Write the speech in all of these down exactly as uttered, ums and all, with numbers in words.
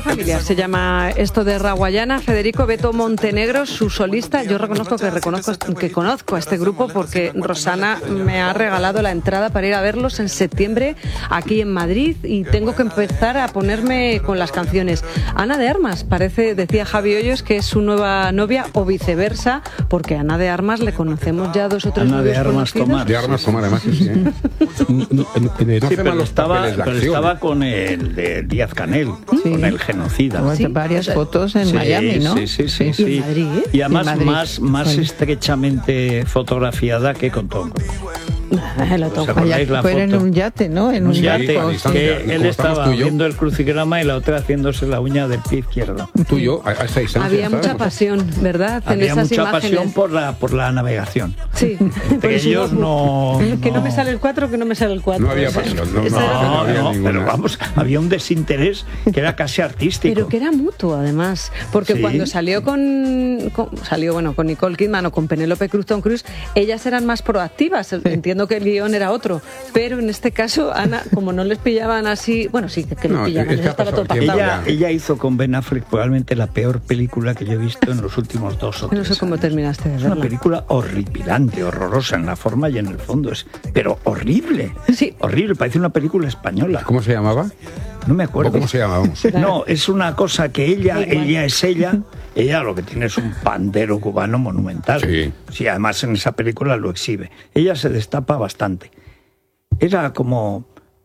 familiar se llama esto de Raguayana. Federico Beto Montenegro, su solista. Yo reconozco que reconozco que conozco a este grupo porque Rosana me ha regalado la entrada para ir a verlos en septiembre aquí en Madrid y tengo que empezar a ponerme con las canciones. Ana de Armas, parece, decía Javi Hoyos, que es su nueva novia o viceversa, porque a Ana de Armas le conocemos ya dos o tres Ana de Armas conocidos. Tomar. De Armas Tomar, además, sí, sí. No, no, no Sí, hace pero malos estaba, papeles de pero acción. estaba con el de Díaz Canel, Sí. con el genocida. Sí. Varias fotos en Sí, Miami, ¿no? Sí, sí, sí. ¿Y sí. en Madrid? Y además En Madrid. más, más Bueno. estrechamente fotografiada que con Tom Cruise. Lo ¿Os toco. acordáis Allá la fuera en foto? un yate, ¿no? En un Un yate. yate, a distancia. que ¿Y él cómo estamos estaba tú y yo? viendo el crucigrama y la otra haciéndose la uña del pie izquierdo. Tú y yo, a, a esta distancia. Había ¿sabes? mucha pasión, ¿verdad? En Había esas mucha imágenes. pasión por la, por la navegación. Sí. Entre Pues ellos no... Que no no- me sale el cuatro, que no me sale el cuatro. No había pasión, no, Esa no, era- No, había no, ninguna. pero vamos, había un desinterés que era casi artístico. Pero que era mutuo, además, porque Sí. cuando salió con, con- salió bueno con Nicole Kidman o con Penélope Cruz, Tom Cruise, ellas eran más proactivas. Entiendo que el guión era otro, pero en este caso Ana, como no les pillaban así, bueno sí que, que les No, pillaban, es que ya ha estaba todo pasado el tiempo pactado. Ella, ella hizo con Ben Affleck probablemente la peor película que yo he visto en los últimos dos o tres No sé cómo años. terminaste de Es una verla. película horripilante, horrorosa en la forma y en el fondo, es, pero horrible. Sí. Horrible, parece una película española. ¿Cómo se llamaba? No me ¿O acuerdo. cómo se llamaba? No, es una cosa que ella, Da igual. ella es ella, ella lo que tiene es un pandero cubano monumental. Sí. Sí, además en esa película lo exhibe. Ella se destapa bastante. Era como...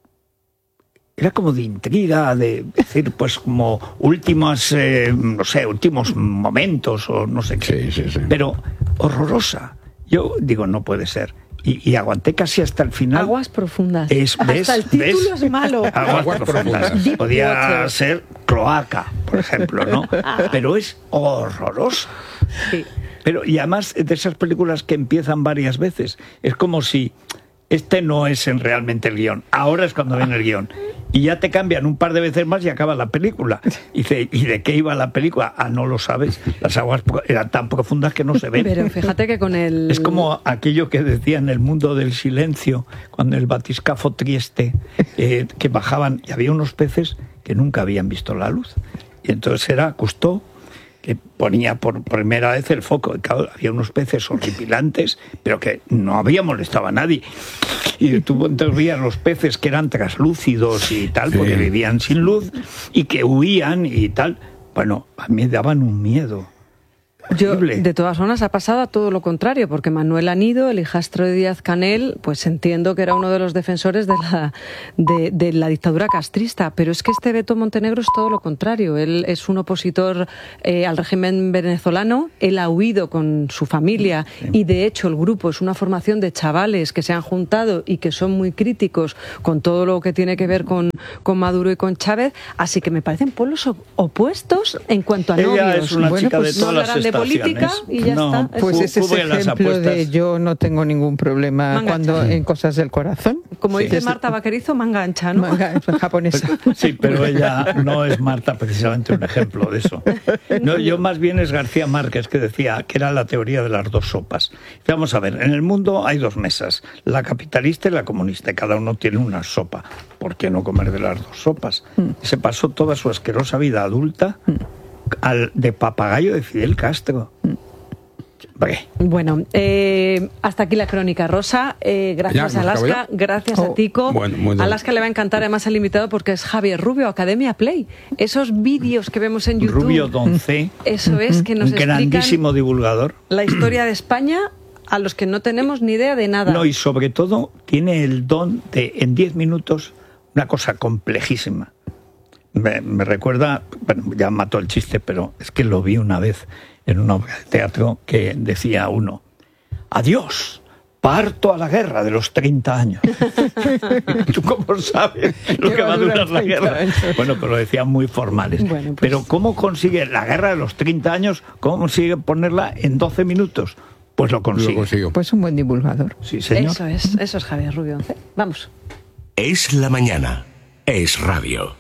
Era como de intriga, de decir, pues como últimos, eh, no sé, últimos momentos o no sé qué. Sí, sí, sí. Pero horrorosa. Yo digo, no puede ser. Y, y aguanté casi hasta el final. Aguas profundas. Es- ¿ves? Hasta el título ¿ves? es malo. Aguas, Aguas profundas. profundas. Deep Podía water. ser cloaca, por ejemplo, ¿no? Pero es horroroso. Sí. Pero, y además de esas películas que empiezan varias veces, es como si este no es en realmente el guión. Ahora es cuando viene el guión. Y ya te cambian un par de veces más y acaba la película. Y dice, ¿y de qué iba la película? Ah, no lo sabes. Las aguas pro- eran tan profundas que no se ven. Pero fíjate que con el... Es como aquello que decía en el mundo del silencio, cuando el batiscafo Trieste, eh, que bajaban y había unos peces que nunca habían visto la luz. Y entonces era Cousteau que ponía por primera vez el foco. Y claro, había unos peces horripilantes, pero que no había molestado a nadie. Y tú entonces veías los peces que eran translúcidos y tal, Sí. porque vivían sin luz y que huían y tal. Bueno, a mí me daban un miedo. Yo, horrible. de todas formas, ha pasado a todo lo contrario, porque Manuel Anido, el hijastro de Díaz Canel, pues entiendo que era uno de los defensores de la, de, de la dictadura castrista, pero es que este Beto Montenegro es todo lo contrario. Él es un opositor eh, al régimen venezolano, él ha huido con su familia y, de hecho, el grupo es una formación de chavales que se han juntado y que son muy críticos con todo lo que tiene que ver con, con Maduro y con Chávez, así que me parecen polos op- opuestos en cuanto a Ella novios. es una Bueno, chica pues de no todas las hablarán de política estaciones. y ya No, está. Pues fu- ese es fútbol en las ejemplo de apuestas. yo no tengo ningún problema Manga cuando ancha. en cosas del corazón. Como Sí. dice Marta Vaquerizo, manga ancha, ¿no? Manga japonesa. Sí, pero ella no es Marta precisamente un ejemplo de eso. No, yo más bien es García Márquez, que decía que era la teoría de las dos sopas. Vamos a ver, en el mundo hay dos mesas, la capitalista y la comunista, y cada uno tiene una sopa. ¿Por qué no comer de las dos sopas? Se pasó toda su asquerosa vida adulta al de papagayo de Fidel Castro. Hombre, Bueno, eh, hasta aquí la crónica rosa. Eh, gracias Ya, a ¿hemos acabado Alaska, ya? gracias a Oh, Tico. bueno, muy bien. A Alaska le va a encantar además el invitado porque es Javier Rubio, Academia Play. Esos vídeos que vemos en YouTube. Rubio Doncé, Eso es, que nos un explican grandísimo divulgador. la historia de España a los que no tenemos ni idea de nada. No, y sobre todo tiene el don de, en diez minutos, una cosa complejísima. Me, me recuerda, bueno, ya mató el chiste, pero es que lo vi una vez en una obra de teatro que decía uno, adiós, parto a la guerra de los treinta años. ¿Tú cómo sabes lo que va a durar la guerra? Bueno, pero lo decían muy formales. Bueno, pues- Pero ¿cómo consigue la guerra de los treinta años, cómo consigue ponerla en doce minutos? Pues lo consigue. Lo consiguió. Pues un buen divulgador. Sí, señor. Eso es, eso es Javier Rubio. Vamos. Es la mañana. Es radio.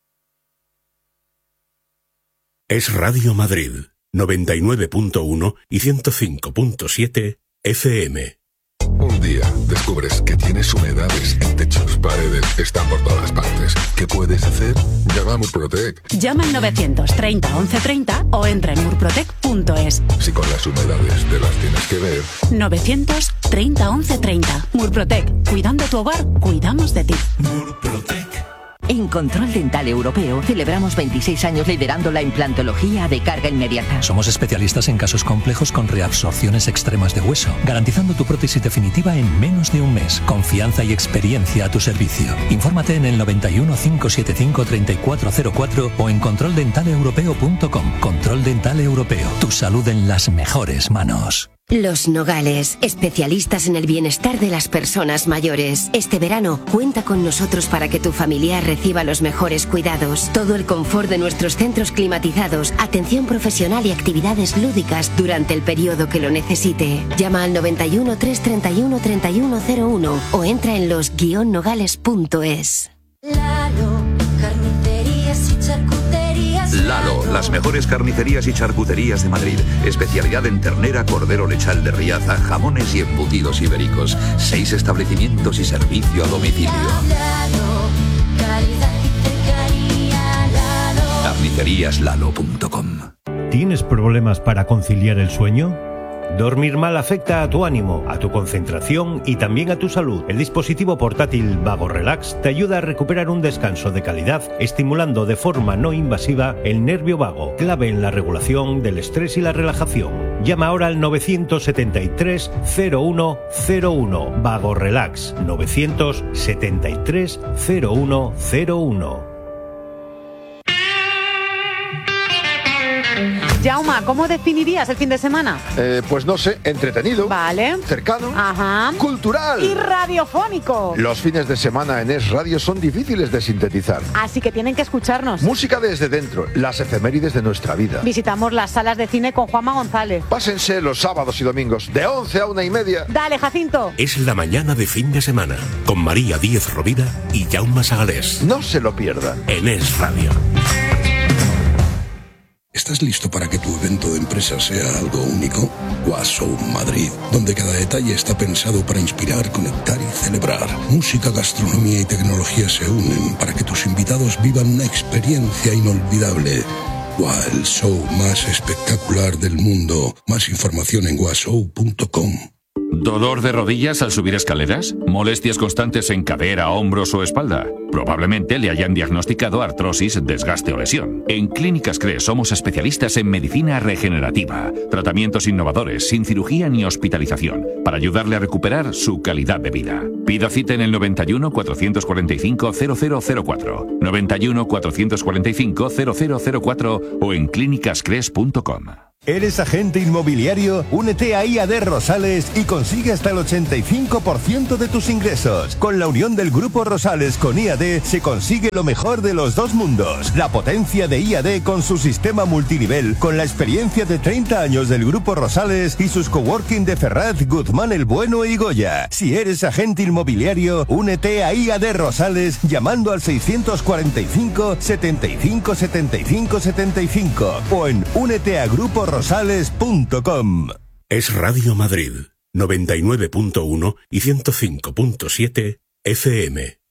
Es Radio Madrid, noventa y nueve punto uno y ciento cinco punto siete F M. Un día descubres que tienes humedades en techos, paredes, están por todas partes. ¿Qué puedes hacer? Llama a Murprotec. Llama al novecientos treinta once treinta o entra en murprotec punto es. Si con las humedades te las tienes que ver. novecientos treinta once treinta. Murprotec. Cuidando tu hogar, cuidamos de ti. Murprotec. En Control Dental Europeo celebramos veintiséis años liderando la implantología de carga inmediata. Somos especialistas en casos complejos con reabsorciones extremas de hueso, garantizando tu prótesis definitiva en menos de un mes. Confianza y experiencia a tu servicio. Infórmate en el noventa y uno, cinco setenta y cinco, treinta y cuatro cero cuatro o en control dental europeo punto com. Control Dental Europeo. Tu salud en las mejores manos. Los Nogales, especialistas en el bienestar de las personas mayores. Este verano, cuenta con nosotros para que tu familiar reciba los mejores cuidados. Todo el confort de nuestros centros climatizados, atención profesional y actividades lúdicas durante el periodo que lo necesite. Llama al noventa y uno, trescientos treinta y uno, treinta y uno cero uno o entra en los guion nogales punto es. Lalo, carnicerías y charcuterías. Lalo, las mejores carnicerías y charcuterías de Madrid. Especialidad en ternera, cordero lechal de Riaza, jamones y embutidos ibéricos. Seis establecimientos y servicio a domicilio. Lalo, calidad y cercanía. Lalo. carnicerías lalo punto com. ¿Tienes problemas para conciliar el sueño? Dormir mal afecta a tu ánimo, a tu concentración y también a tu salud. El dispositivo portátil Vago Relax te ayuda a recuperar un descanso de calidad, estimulando de forma no invasiva el nervio vago, clave en la regulación del estrés y la relajación. Llama ahora al novecientos setenta y tres, cero uno cero uno. Vago Relax, novecientos setenta y tres, cero uno cero uno. Jauma, ¿cómo definirías el fin de semana? Eh, pues no sé, entretenido. Vale. Cercano. Ajá. Cultural. Y radiofónico. Los fines de semana en Es Radio son difíciles de sintetizar. Así que tienen que escucharnos. Música desde dentro, las efemérides de nuestra vida. Visitamos las salas de cine con Juanma González. Pásense los sábados y domingos de once a una y media. Dale, Jacinto. Es la mañana de fin de semana con María Díez Rovira y Jaume Sagalés. No se lo pierdan. En Es Radio. ¿Estás listo para que tu evento de empresa sea algo único? Washow Madrid, donde cada detalle está pensado para inspirar, conectar y celebrar. Música, gastronomía y tecnología se unen para que tus invitados vivan una experiencia inolvidable. Wow, el show más espectacular del mundo. Más información en washow punto com. ¿Dolor de rodillas al subir escaleras? ¿Molestias constantes en cadera, hombros o espalda? Probablemente le hayan diagnosticado artrosis, desgaste o lesión. En Clínicas Cres somos especialistas en medicina regenerativa, tratamientos innovadores, sin cirugía ni hospitalización, para ayudarle a recuperar su calidad de vida. Pida cita en el noventa y uno, cuatrocientos cuarenta y cinco, cero cero cero cuatro, noventa y uno, cuatrocientos cuarenta y cinco, cero cero cero cuatro o en clínicas cres punto com. ¿Eres agente inmobiliario? Únete a I A D Rosales y consigue hasta el ochenta y cinco por ciento de tus ingresos. Con la unión del Grupo Rosales con I A D se consigue lo mejor de los dos mundos. La potencia de I A D con su sistema multinivel, con la experiencia de treinta años del Grupo Rosales y sus coworking de Ferraz, Guzmán el Bueno y Goya. Si eres agente inmobiliario, únete a I A D Rosales llamando al seiscientos cuarenta y cinco, setenta y cinco, setenta y cinco, setenta y cinco o en únete a grupo rosales punto com. Es Radio Madrid, noventa y nueve punto uno y ciento cinco punto siete F M.